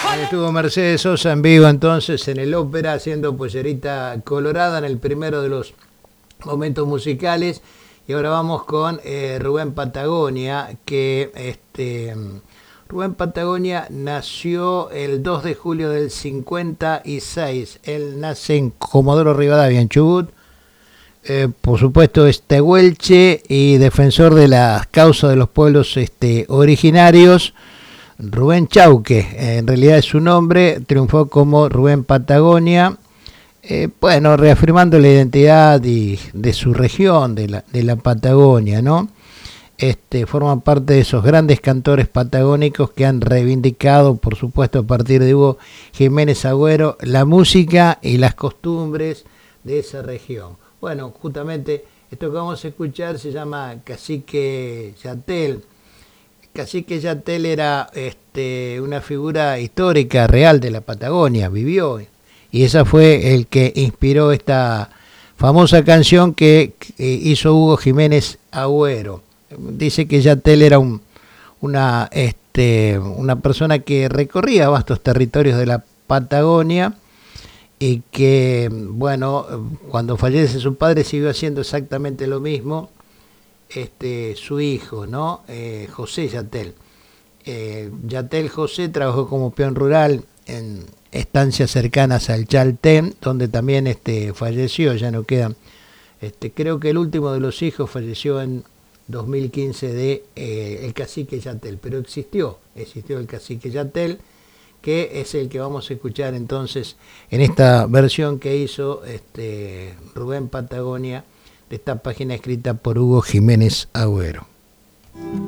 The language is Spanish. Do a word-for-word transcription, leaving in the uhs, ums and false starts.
Ahí estuvo Mercedes Sosa en vivo entonces en el ópera haciendo Pollerita Colorada en el primero de los momentos musicales. Y ahora vamos con eh, Rubén Patagonia, que este Rubén Patagonia nació el dos de julio del cincuenta y seis. Él nace en Comodoro Rivadavia, en Chubut. Eh, por supuesto es tehuelche y defensor de las causas de los pueblos este, originarios. Rubén Chauque, en realidad es su nombre, triunfó como Rubén Patagonia, eh, bueno, reafirmando la identidad y de su región, de la, de la Patagonia, ¿no? Este, forma parte de esos grandes cantores patagónicos que han reivindicado, por supuesto, a partir de Hugo Jiménez Agüero, la música y las costumbres de esa región. Bueno, justamente esto que vamos a escuchar se llama Cacique Yatel. Cacique Yatel era este, una figura histórica real de la Patagonia, vivió, y esa fue el que inspiró esta famosa canción que hizo Hugo Jiménez Agüero. Dice que Yatel era un, una, este, una persona que recorría vastos territorios de la Patagonia y que, bueno, cuando fallece su padre siguió haciendo exactamente lo mismo. Este, su hijo, ¿no? Eh, José Yatel. Eh, Yatel José trabajó como peón rural en estancias cercanas al Chaltén, donde también este, falleció, ya no quedan. Este, creo que el último de los hijos falleció en dos mil quince de eh, el cacique Yatel, pero existió, existió el cacique Yatel, que es el que vamos a escuchar entonces en esta versión que hizo este, Rubén Patagonia, de esta página escrita por Hugo Jiménez Agüero.